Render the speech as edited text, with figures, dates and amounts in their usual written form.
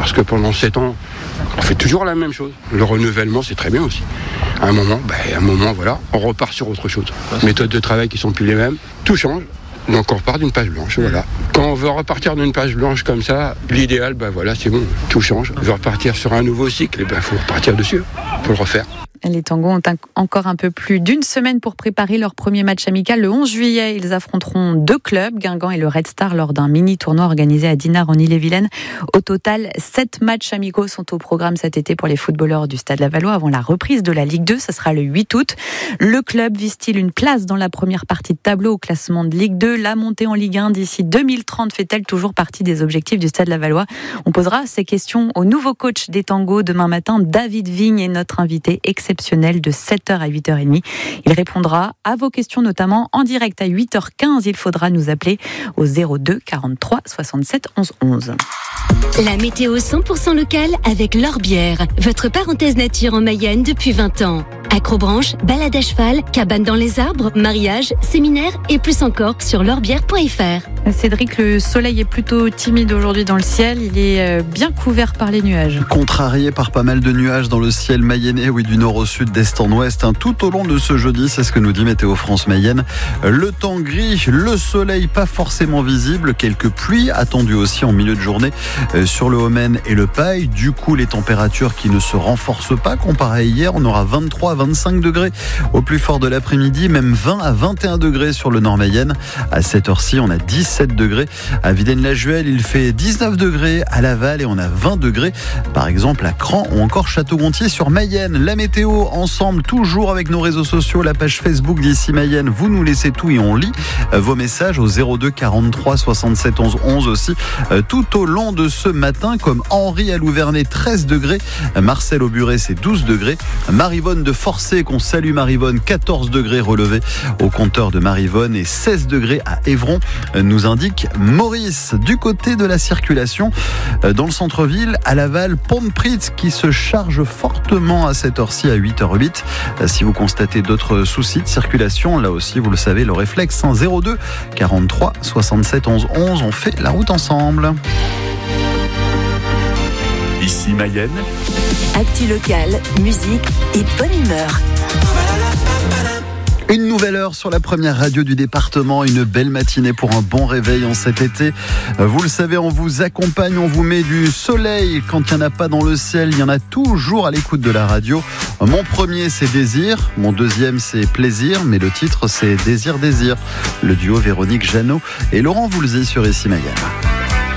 Parce que pendant 7 ans, on fait toujours la même chose. Le renouvellement, c'est très bien aussi. À un moment, voilà, on repart sur autre chose. Méthodes de travail qui sont plus les mêmes, tout change. Donc on repart d'une page blanche, voilà. Quand on veut repartir d'une page blanche comme ça, l'idéal, c'est bon, tout change. On veut repartir sur un nouveau cycle, il faut repartir dessus, il faut le refaire. Les Tangos ont encore un peu plus d'une semaine pour préparer leur premier match amical. Le 11 juillet, ils affronteront 2 clubs, Guingamp et le Red Star, lors d'un mini-tournoi organisé à Dinard en Ille-et-Vilaine. Au total, 7 matchs amicaux sont au programme cet été pour les footballeurs du Stade Lavallois avant la reprise de la Ligue 2. Ça sera le 8 août. Le club vise-t-il une place dans la première partie de tableau au classement de Ligue 2? La montée en Ligue 1 d'ici 2030 fait-elle toujours partie des objectifs du Stade Lavallois? On posera ces questions au nouveau coach des Tangos demain matin. David Vigne est notre invité exceptionnel de 7h à 8h30. Il répondra à vos questions, notamment en direct à 8h15. Il faudra nous appeler au 02 43 67 11 11. La météo 100% locale avec L'Orbière, votre parenthèse nature en Mayenne depuis 20 ans. Acrobranche, balade à cheval, cabane dans les arbres, mariage, séminaire et plus encore sur l'orbière.fr. Cédric, le soleil est plutôt timide aujourd'hui dans le ciel. Il est bien couvert par les nuages. Contrarié par pas mal de nuages dans le ciel mayennais, du nord au sud, d'est en ouest, tout au long de ce jeudi, c'est ce que nous dit Météo France Mayenne. Le temps gris, le soleil pas forcément visible, quelques pluies attendues aussi en milieu de journée sur le Haut-Maine et le Paille. Du coup, les températures qui ne se renforcent pas comparé à hier. On aura 23 à 25 degrés au plus fort de l'après-midi, même 20 à 21 degrés sur le nord Mayenne. À cette heure-ci, on a 17 degrés. À Vilaine-la-Juhel, il fait 19 degrés. À Laval, et on a 20 degrés. Par exemple, à Cran ou encore Château-Gontier sur Mayenne. La météo, ensemble, toujours avec nos réseaux sociaux, la page Facebook d'Ici Mayenne. Vous nous laissez tout et on lit vos messages au 02 43 67 11 11 aussi. Tout au long de ce matin, comme Henri à Louvernay, 13 degrés. Marcel au Buret, c'est 12 degrés. Marivonne de Forcé, qu'on salue Marivonne, 14 degrés relevés au compteur de Marivonne et 16 degrés à Évron, nous indique Maurice. Du côté de la circulation, dans le centre-ville, à Laval, Pont-de-Pritz qui se charge fortement à cette heure-ci à 8h08. Si vous constatez d'autres soucis de circulation, là aussi, vous le savez, le réflexe, 02 43 67 11 11. On fait la route ensemble. Ici Mayenne. Actu locale, musique et bonne humeur. Une nouvelle heure sur la première radio du département, une belle matinée pour un bon réveil en cet été. Vous le savez, on vous accompagne, on vous met du soleil. Quand il n'y en a pas dans le ciel, il y en a toujours à l'écoute de la radio. Mon premier, c'est Désir. Mon deuxième, c'est Plaisir. Mais le titre, c'est Désir, Désir. Le duo Véronique Jeannot et Laurent Voulzy sur Ici Mayenne.